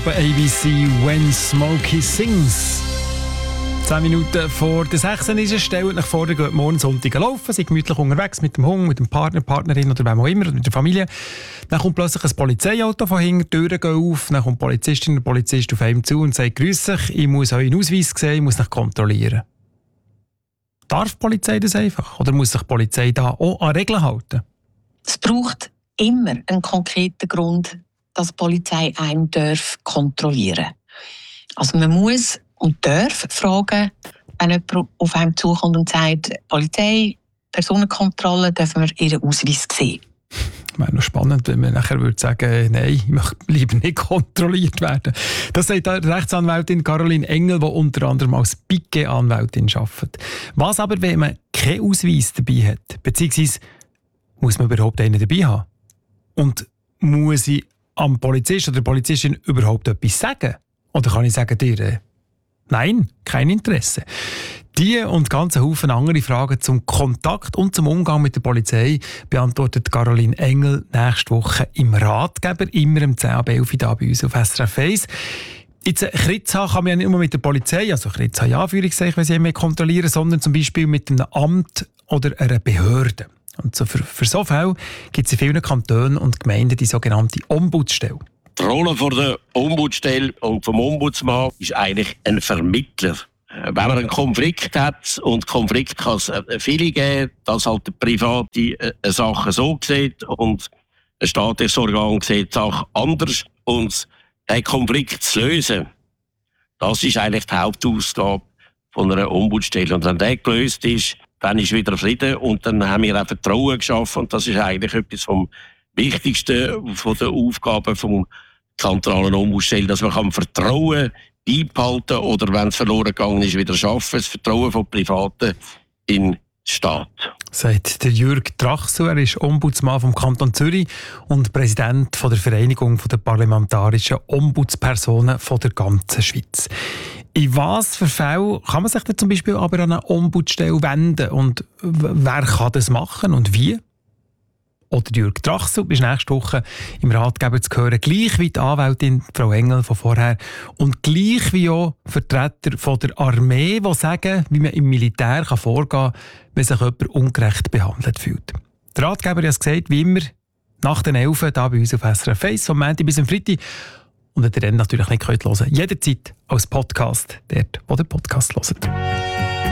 Gruppe ABC «When Smokey Sings». 10 Minuten vor der 6 ist es. Stellt euch vor, ihr geht morgen Sonntag laufen, seid gemütlich unterwegs mit dem Hund, mit dem Partner, Partnerin oder wem auch immer, mit der Familie. Dann kommt plötzlich ein Polizeiauto von hinten, die Türen gehen auf, dann kommt die Polizistin oder Polizist auf einem zu und sagt: «Grüß euch, ich muss euren Ausweis sehen, ich muss euch kontrollieren.» Darf die Polizei das einfach? Oder muss sich die Polizei da auch an Regeln halten? Es braucht immer einen konkreten Grund, dass die Polizei einen kontrollieren darf. Also man muss und darf fragen, wenn jemand auf einem zukommt und sagt: «Polizei, Personenkontrolle, dürfen wir Ihren Ausweis sehen?» Wäre noch spannend, wenn man nachher würde sagen: «Nein, ich möchte lieber nicht kontrolliert werden.» Das sagt die Rechtsanwältin Caroline Engel, die unter anderem als Piquet-Anwältin arbeitet. Was aber, wenn man keinen Ausweis dabei hat? Beziehungsweise muss man überhaupt einen dabei haben? Und muss ich am Polizist oder der Polizistin überhaupt etwas sagen? Oder kann ich sagen dir: «Nein, kein Interesse»? Die und ganz Haufen andere Fragen zum Kontakt und zum Umgang mit der Polizei beantwortet Caroline Engel nächste Woche im Ratgeber, immer um 10 ab 11 hier bei uns auf SRF 1. Jetzt Kritz haben kann man ja nicht nur mit der Polizei, also Kritz haben ja Anführungszeichen, wenn sie mehr kontrollieren, sondern zum Beispiel mit einem Amt oder einer Behörde. Und so für so Fälle gibt es in vielen Kantonen und Gemeinden die sogenannte Ombudsstelle. Die Rolle von der Ombudsstelle und vom Ombudsmann ist eigentlich ein Vermittler. Wenn man einen Konflikt hat, und Konflikt kann es viele geben, dass halt der Private eine Sache so sieht und ein staatliches Organ sieht die Sache anders, und den Konflikt zu lösen, das ist eigentlich die Hauptaufgabe von einer Ombudsstelle. Und wenn der gelöst ist, dann ist wieder Frieden und dann haben wir auch Vertrauen geschaffen, und das ist eigentlich etwas vom Wichtigsten von der Aufgabe vom kantonalen Ombudsstelle, dass man Vertrauen beibehalten oder, wenn es verloren gegangen ist, wieder schaffen. Das Vertrauen von Privaten in den Staat. Sagt der Jürg Trachsel, er ist Ombudsmann vom Kanton Zürich und Präsident von der Vereinigung der parlamentarischen Ombudspersonen von der ganzen Schweiz. In was für Fällen kann man sich denn zum Beispiel aber an eine Ombudsstelle wenden und wer kann das machen und wie? Oder Jürg Trachsel ist nächste Woche im Ratgeber zu hören, gleich wie die Anwältin Frau Engel von vorher und gleich wie auch Vertreter von der Armee, die sagen, wie man im Militär vorgehen kann, wenn sich jemand ungerecht behandelt fühlt. Der Ratgeber hat es gesagt, wie immer, nach den 11 hier bei uns auf SRF 1, vom Montag bis am Freitag. Und wenn ihr dann natürlich nicht hören könnt, jederzeit als Podcast, dort, wo der Podcast hört.